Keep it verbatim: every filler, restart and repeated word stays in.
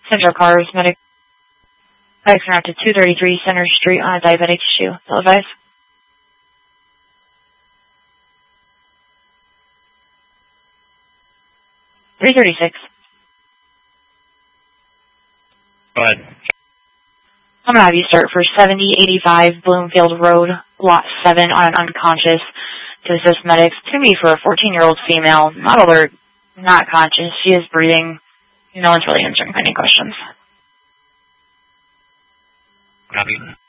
Central Cars, medic. Medics are out to two thirty-three Center Street on a diabetic issue. Televised. three thirty-six. Go ahead. I'm going to have you start for seventy eighty-five Bloomfield Road, Lot seven on an unconscious to assist medics. To me for a fourteen-year-old female, not alert, not conscious. She is breathing. No one's really answering any questions. Copy.